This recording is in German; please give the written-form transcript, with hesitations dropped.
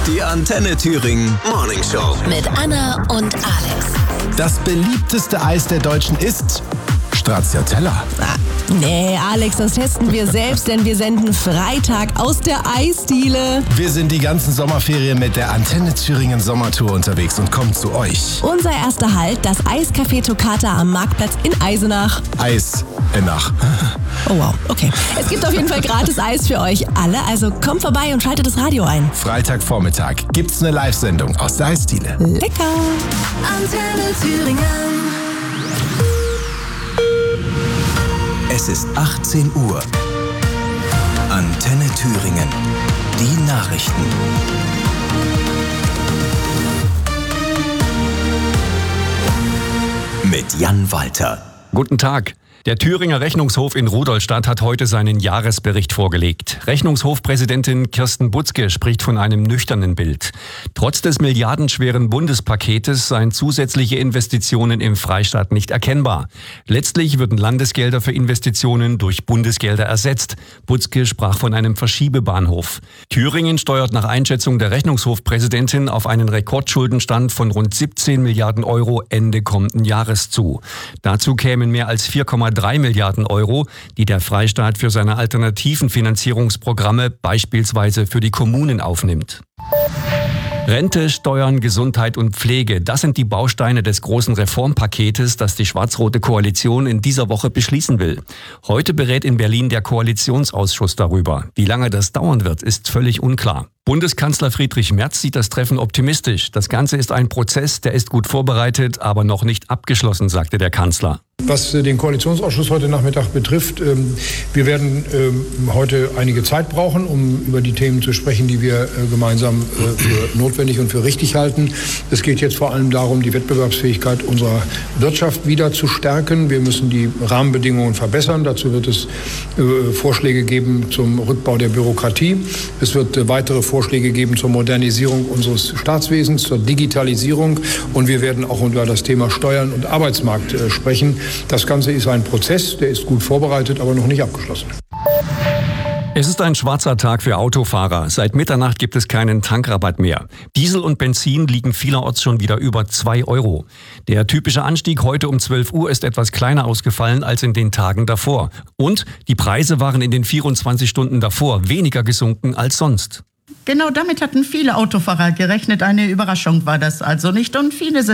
Die Antenne Thüringen Morning Show. Mit Anna und Alex. Das beliebteste Eis der Deutschen ist Stracciatella. Nee, Alex, das testen wir selbst, denn wir senden Freitag aus der Eisdiele. Wir sind die ganzen Sommerferien mit der Antenne Thüringen Sommertour unterwegs und kommen zu euch. Unser erster Halt, das Eiscafé Toccata am Marktplatz in Eisenach. Eisenach. Oh wow, okay. Es gibt auf jeden Fall gratis Eis für euch alle, also kommt vorbei und schaltet das Radio ein. Freitagvormittag gibt's eine Live-Sendung aus der Eisdiele. Lecker! Antenne Thüringen. Es ist 18 Uhr. Antenne Thüringen. Die Nachrichten. Mit Jan Walter. Guten Tag. Der Thüringer Rechnungshof in Rudolstadt hat heute seinen Jahresbericht vorgelegt. Rechnungshofpräsidentin Kirsten Butzke spricht von einem nüchternen Bild. Trotz des milliardenschweren Bundespaketes seien zusätzliche Investitionen im Freistaat nicht erkennbar. Letztlich würden Landesgelder für Investitionen durch Bundesgelder ersetzt. Butzke sprach von einem Verschiebebahnhof. Thüringen steuert nach Einschätzung der Rechnungshofpräsidentin auf einen Rekordschuldenstand von rund 17 Milliarden Euro Ende kommenden Jahres zu. Dazu kämen mehr als 4,3 Milliarden Euro, die der Freistaat für seine alternativen Finanzierungsprogramme beispielsweise für die Kommunen aufnimmt. Rente, Steuern, Gesundheit und Pflege, das sind die Bausteine des großen Reformpaketes, das die schwarz-rote Koalition in dieser Woche beschließen will. Heute berät in Berlin der Koalitionsausschuss darüber. Wie lange das dauern wird, ist völlig unklar. Bundeskanzler Friedrich Merz sieht das Treffen optimistisch. Das Ganze ist ein Prozess, der ist gut vorbereitet, aber noch nicht abgeschlossen, sagte der Kanzler. Was den Koalitionsausschuss heute Nachmittag betrifft, wir werden heute einige Zeit brauchen, um über die Themen zu sprechen, die wir gemeinsam für notwendig und für richtig halten. Es geht jetzt vor allem darum, die Wettbewerbsfähigkeit unserer Wirtschaft wieder zu stärken. Wir müssen die Rahmenbedingungen verbessern. Dazu wird es Vorschläge geben zum Rückbau der Bürokratie. Es wird weitere Vorschläge geben zur Modernisierung unseres Staatswesens, zur Digitalisierung. Und wir werden auch über das Thema Steuern und Arbeitsmarkt sprechen. Das Ganze ist ein Prozess, der ist gut vorbereitet, aber noch nicht abgeschlossen. Es ist ein schwarzer Tag für Autofahrer. Seit Mitternacht gibt es keinen Tankrabatt mehr. Diesel und Benzin liegen vielerorts schon wieder über 2 Euro. Der typische Anstieg heute um 12 Uhr ist etwas kleiner ausgefallen als in den Tagen davor. Und die Preise waren in den 24 Stunden davor weniger gesunken als sonst. Genau damit hatten viele Autofahrer gerechnet. Eine Überraschung war das also nicht und viele sind